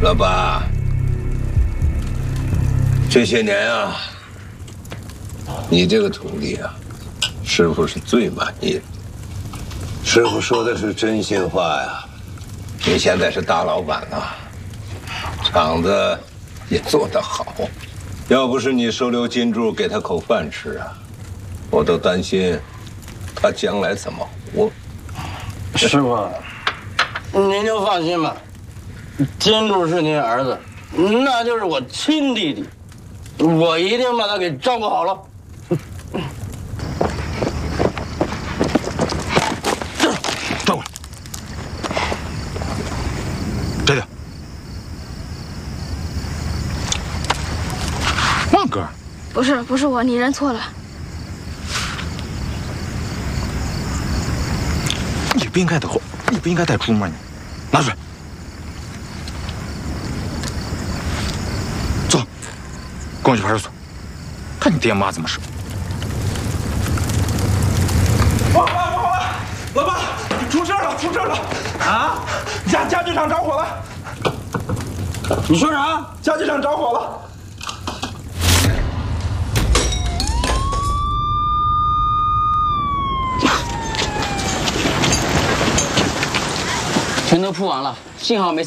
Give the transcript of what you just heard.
老爸，这些年啊，你这个徒弟啊，师傅是最满意的。师傅说的是真心话呀。你现在是大老板了，厂子也做得好。要不是你收留金柱给他口饭吃啊，我都担心他将来怎么活。 师傅，您就放心吧。 金柱是您儿子，那就是我亲弟弟，我一定把他给照顾好了。 转过来，摘掉。旺哥， 不是我，你认错了。 你不应该带出门，你拿水。 跟我去派出所，看你爹妈怎么说。 老爸，出事了！啊！家具厂着火了！ 你说啥？ 家具厂着火了！ 全都铺完了，幸好没。